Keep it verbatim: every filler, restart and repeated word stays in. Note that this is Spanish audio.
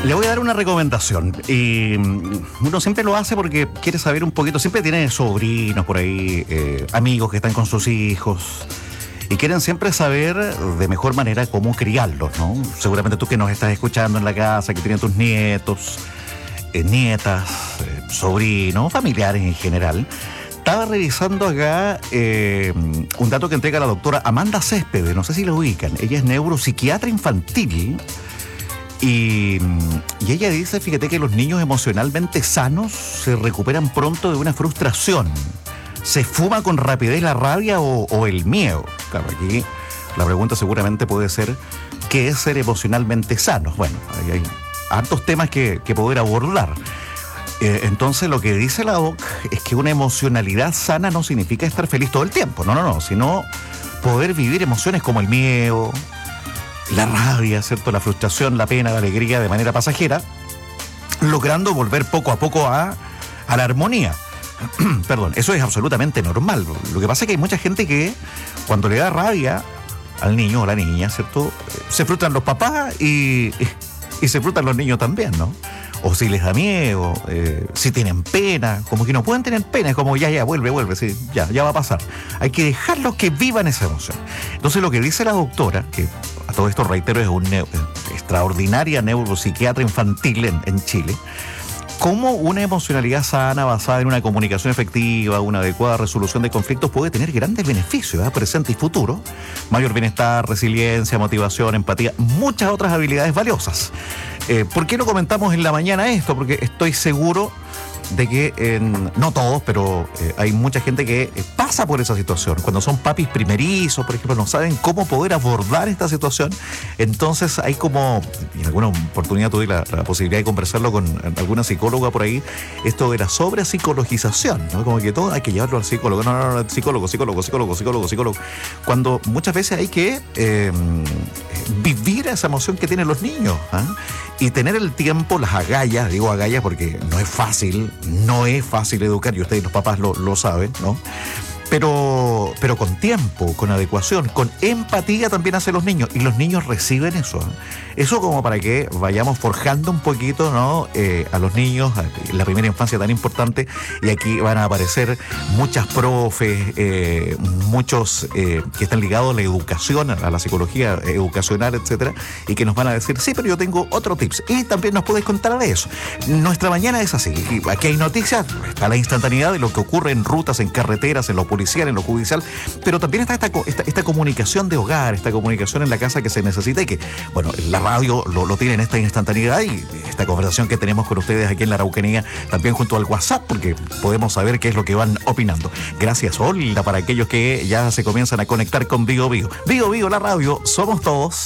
Le voy a dar una recomendación. Y uno siempre lo hace porque quiere saber un poquito. Siempre tiene sobrinos por ahí, eh, amigos que están con sus hijos y quieren siempre saber de mejor manera cómo criarlos, ¿no? Seguramente tú que nos estás escuchando en la casa, que tienen tus nietos, eh, nietas, eh, sobrinos, familiares en general. Estaba revisando acá eh, un dato que entrega la doctora Amanda Céspedes, no sé si lo ubican. Ella es neuropsiquiatra infantil. Y, y ella dice, fíjate que los niños emocionalmente sanos se recuperan pronto de una frustración. ¿Se fuma con rapidez la rabia o, o el miedo? Claro, aquí la pregunta seguramente puede ser, ¿qué es ser emocionalmente sano? Bueno, hay, hay hartos temas que, que poder abordar. Eh, entonces lo que dice la doc es que una emocionalidad sana no significa estar feliz todo el tiempo, no, no, no, sino poder vivir emociones como el miedo, la rabia, ¿cierto? La frustración, la pena, la alegría de manera pasajera, logrando volver poco a poco a, a la armonía. Perdón, eso es absolutamente normal. Lo que pasa es que hay mucha gente que cuando le da rabia al niño o la niña, ¿cierto? Se frustran los papás y, y se frustran los niños también, ¿no? O si les da miedo, eh, si tienen pena, como que no pueden tener pena, es como ya, ya, vuelve, vuelve, sí, ya, ya va a pasar. Hay que dejarlos que vivan esa emoción. Entonces lo que dice la doctora, que a todo esto reitero es una eh, extraordinaria neuropsiquiatra infantil en, en Chile, cómo una emocionalidad sana basada en una comunicación efectiva, una adecuada resolución de conflictos puede tener grandes beneficios, ¿eh? Presente y futuro, mayor bienestar, resiliencia, motivación, empatía, muchas otras habilidades valiosas. Eh, ¿Por qué lo comentamos en la mañana esto? Porque estoy seguro de que, eh, no todos, pero eh, hay mucha gente que eh, pasa por esa situación. Cuando son papis primerizos, por ejemplo, no saben cómo poder abordar esta situación. Entonces hay como, y en alguna oportunidad tuve la, la posibilidad de conversarlo con alguna psicóloga por ahí, esto de la sobrepsicologización, ¿no? Como que todo hay que llevarlo al psicólogo. No, no, no, psicólogo, psicólogo, psicólogo, psicólogo, psicólogo. Cuando muchas veces hay que eh, vivir esa emoción que tienen los niños, ¿eh? Y tener el tiempo, las agallas, digo agallas porque no es fácil, no es fácil educar, y ustedes los papás lo, lo saben, ¿no? Pero, pero con tiempo, con adecuación, con empatía también hacia los niños. Y los niños reciben eso, ¿eh? Eso como para que vayamos forjando un poquito, ¿no? Eh, a los niños, a la primera infancia tan importante. Y aquí van a aparecer muchas profes, eh, muchos eh, que están ligados a la educación, a la psicología educacional, etcétera. Y que nos van a decir, sí, pero yo tengo otro tips. Y también nos podéis contar de eso. Nuestra mañana es así. Aquí hay noticias, está la instantaneidad de lo que ocurre en rutas, en carreteras, en lo policial, en lo judicial, pero también está esta, esta, esta comunicación de hogar, esta comunicación en la casa que se necesita y que, bueno, la radio lo, lo tiene en esta instantaneidad y esta conversación que tenemos con ustedes aquí en la Araucanía, también junto al WhatsApp, porque podemos saber qué es lo que van opinando. Gracias, Olga, para aquellos que ya se comienzan a conectar con Vigo Vigo. Vigo Vigo, la radio, somos todos.